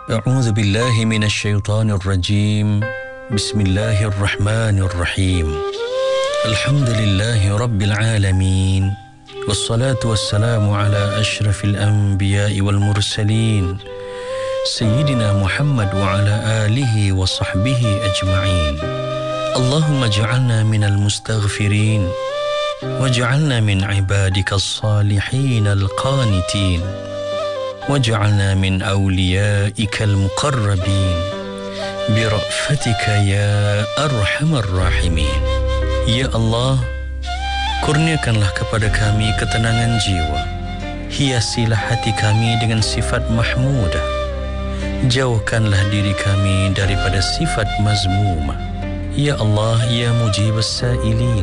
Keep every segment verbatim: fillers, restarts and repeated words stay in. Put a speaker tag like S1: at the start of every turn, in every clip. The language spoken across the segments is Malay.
S1: أعوذ بالله من الشيطان الرجيم بسم الله الرحمن الرحيم الحمد لله رب العالمين والصلاة والسلام على أشرف الأنبياء والمرسلين سيدنا محمد وعلى آله وصحبه أجمعين اللهم اجعلنا من المستغفرين واجعلنا من عبادك الصالحين القانتين واجعلنا من أوليائك المقربين برأفتك يا أرحم الراحمين. Ya Allah, kurniakanlah kepada kami ketenangan jiwa, hiasilah hati kami dengan sifat mahmudah, jauhkanlah diri kami daripada sifat mazmumah. Ya Allah, ya mujibas sa'ilin,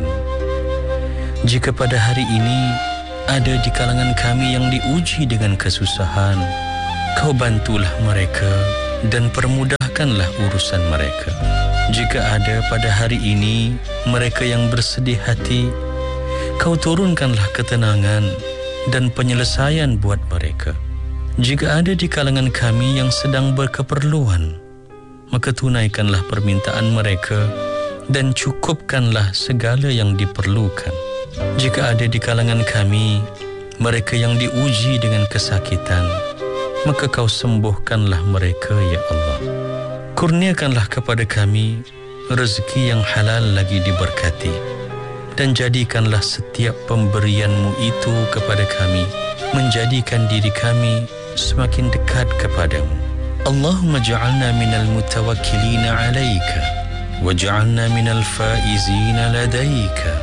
S1: jika pada hari ini ada di kalangan kami yang diuji dengan kesusahan, Kau bantulah mereka dan permudahkanlah urusan mereka. Jika ada pada hari ini mereka yang bersedih hati, Kau turunkanlah ketenangan dan penyelesaian buat mereka. Jika ada di kalangan kami yang sedang berkeperluan, maka tunaikanlah permintaan mereka dan cukupkanlah segala yang diperlukan. Jika ada di kalangan kami mereka yang diuji dengan kesakitan, maka Kau sembuhkanlah mereka, ya Allah. Kurniakanlah kepada kami rezeki yang halal lagi diberkati, dan jadikanlah setiap pemberian-Mu itu kepada kami menjadikan diri kami semakin dekat kepadamu. Allahumma ja'alna minal mutawakkilina alaika waj'alna minal faizina ladaika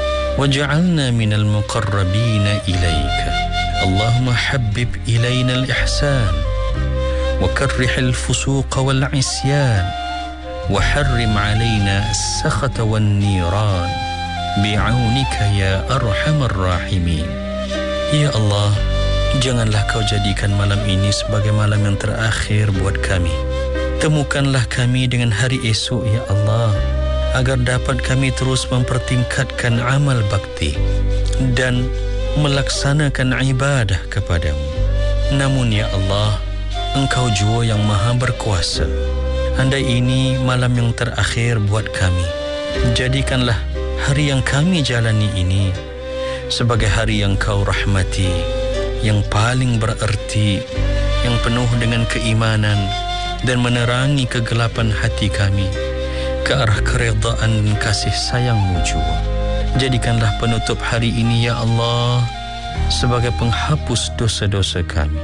S1: waj'alna minal muqarrabina ilaika. Allahumma habbib ilayna al-ihsan wa karrih al-fusuq wal-isyan wa harrim alayna as-sakhata wan-niran bi'aunika ya arhamar rahimin. Ya Allah, janganlah Kau jadikan malam ini sebagai malam yang terakhir buat kami. Temukanlah kami dengan hari esok, ya Allah, agar dapat kami terus mempertingkatkan amal bakti dan melaksanakan ibadah kepadamu. Namun ya Allah, Engkau jua yang maha berkuasa. Andai ini malam yang terakhir buat kami, jadikanlah hari yang kami jalani ini sebagai hari yang Kau rahmati, yang paling bererti, yang penuh dengan keimanan dan menerangi kegelapan hati kami ke arah keredaan dan kasih sayang-Mu jua. Jadikanlah penutup hari ini, ya Allah, sebagai penghapus dosa-dosa kami.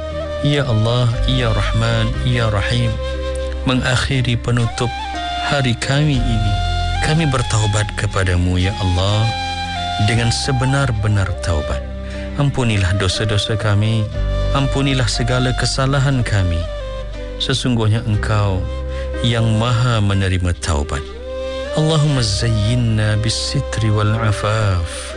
S1: Ya Allah, ya Rahman, ya Rahim, mengakhiri penutup hari kami ini, kami bertaubat kepadamu, ya Allah, dengan sebenar-benar taubat. Ampunilah dosa-dosa kami, ampunilah segala kesalahan kami. Sesungguhnya Engkau yang maha menerima taubat. Allahumma zayyinna bis-sitri wal-afaf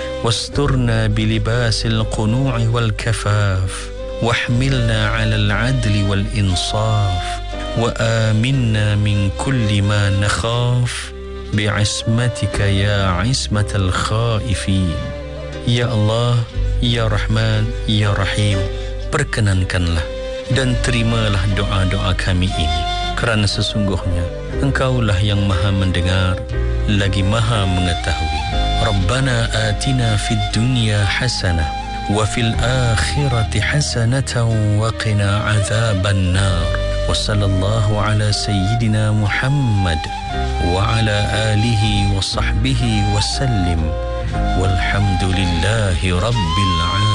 S1: wasturna bilibasil qunu'i wal-kafaf wahmilna 'ala al-'adli wal-insaf wa aminna min kulli ma nakhaf bi'ismatika ya 'ismatal khaifin. Ya Allah, ya Rahman, ya Rahim, perkenankanlah dan terimalah doa-doa kami ini, kerana sesungguhnya Engkaulah yang maha mendengar lagi maha mengetahui. Rabbana atina fid dunya hasanah wa fil akhirati hasanatan wa qina azaban nar. Wa sallallahu ala sayyidina Muhammad wa ala alihi wa sahbihi wa sallim walhamdulillahi rabbil alamin.